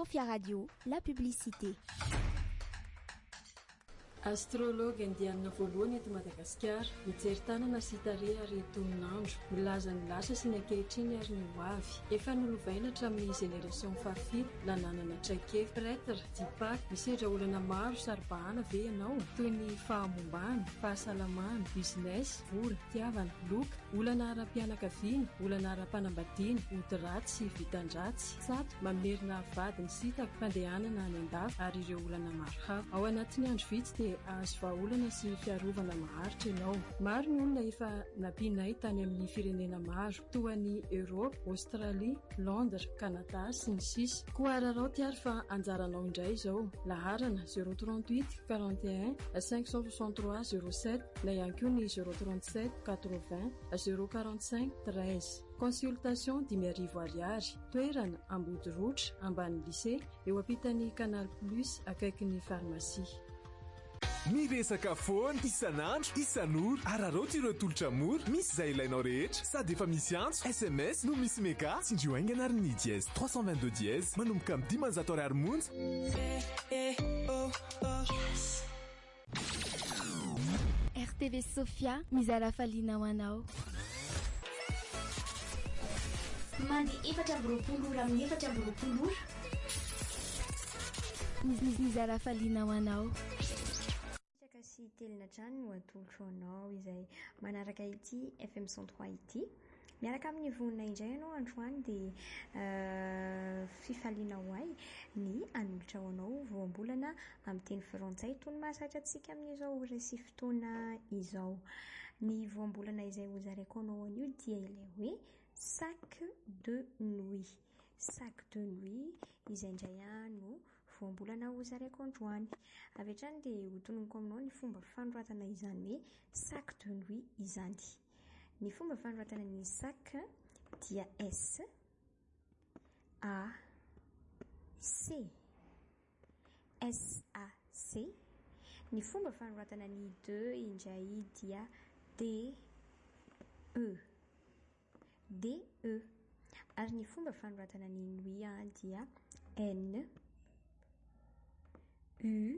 Sophia Radio, la publicité. Astrologue indianina voalohany eto Madagasikara mijery tanana sy tarehy ary toninandro milaza ny lasa sy ny ankehitriny ary ny ho avy. Efa nolovaina hatramin'ny génération fafito nananana traikefa prêtre dipak misedra olana maro saribahana ve ianao toy ny fahamombana, fahasalamana, business, vola, tiavana, loka, olana ara-pianakaviana, olana ara-panambadiana, ody-ratsy sy vitan-dratsy, sato, mamerina vady ny sitako, fandehanana any an-dafy ary ireo olana maro hafa. Ao anatin'ny andro vitsy dia azo vahaolana sy fiarovana maharitra ianao. Maro ny olona efa nampinay tany amin'ny firenena maro toa ny Europe, Australie, Londres, Canada sy ny sisa. Koa ararao tiary fa anjaranao indray izao. Laharana 038 41 563 07 na ihany koa ny 037 80 045 13. Consultation 10,000 ariary. Toerana Ambodirotra ambany lycée eo ampitan'ny Canal Plus akaikin'ny pharmacie. Miresaka foana isan'andro isan'ora araroty ireo tolotra mora misy izay ilainao rehetra sady efa misy antso SMS no misy meka tsindrio aingana ary ny dièse 322 dièse manomboka amin'ny 10,000 ariary monja. RTV Sophia mizara faliana ho anao. Mandi 420 ora amin'ny 420 ora. Mizara faliana ho anao. Sy telina trano no atolotra anao izay manaraka ity FM 103 ity. Miaraka amin'ny vonina indray ianao androany dia fifaliana ho ahy ny anolotra ho anao voambolana amin'ny teny frantsay toy ny mahasatra antsika amin'izao ora sy fotoana izao. Ny voambolana izay hozaraiko anao anio dia ilay hoe sac de nuit. Sac de nuit izay indray no voambolana hozaraiko androany. Avy hatrany dia hotononiko aminao ny fomba fanoratana izany hoe sac de nuit izany. Ny fomba fanoratana ny sac dia S A C S A C. Ny fomba fanoratana ny 2 indray dia D E D E. Ary ny fomba fanoratana ny nuit dia N U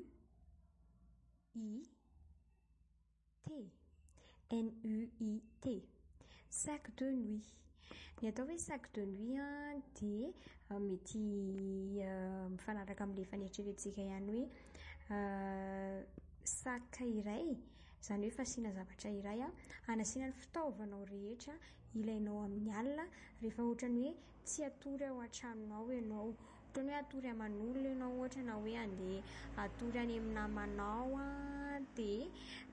I T. N U I T. Sac de nuit. Ny atao hoe sac de nuit dia mety mifanaraka amin'ilay faneritreretintsika ihany hoe sac iray, izany hoe fasiana zavatra iray hanasiana ny fitaovanao rehetra ilainao amin'ny alina rehefa ohatrany hoe tsy atory ao an-tranonao ianao, ohatrany hoe atory aman'olona ianao ohatra na hoe andeha atory any amin'ny namanao dia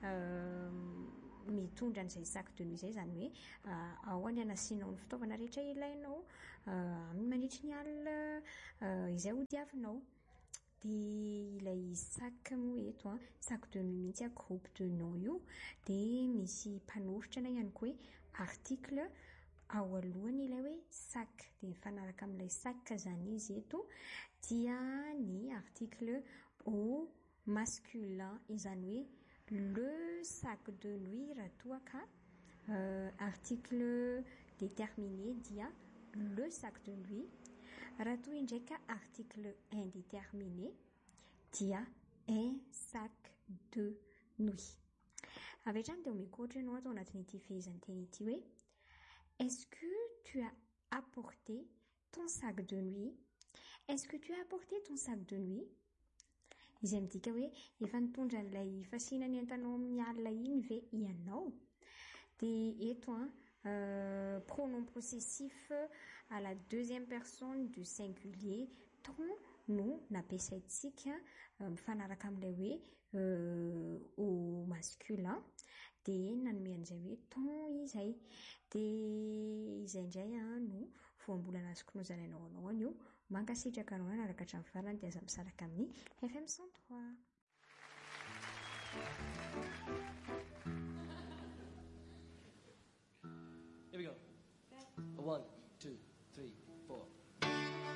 mitondra an'izay sac de nuit izay, izany hoe ao any hanasianao ny fitaovana rehetra ilainao amin'ny mandritry ny alina izay hodiavinao. Dia ilay sac moa eto sac de nuit mihitsy groupe de nom io dia misy mpanoritra na ihany koa hoe article ao alohany ilay hoe sac dia mifanaraka amin'ilay sac zany izy eto dia ny article au masculin izany hoe le sac de nuit raha toa ka article déterminé dia le sac de nuit. Raha toa indraika article indéterminé dia un sac de nuit. Avy hatrany dia mikoatra ianao atao anatin'ity fehezanteny ity hoe est-ce que tu as apporté ton sac de nuit? Est-ce que tu as apporté ton sac de nuit? Izay midika hoe efa nitondra an'ilay fasiana ny entanao amin'ny alina iny ve ianao? Dia eto pronom possessif à la deuxième personne du singulier ton no nampiasaintsika mifanaraka amin'ilay hoe au masculin dia nanome an'izay hoe ton izay. Dia izay indray no voambolana azoko nozarainao anao anio. Mankasitraka anao nanaraka hatramin'ny farany dia aza misaraka amin'ny FM 103.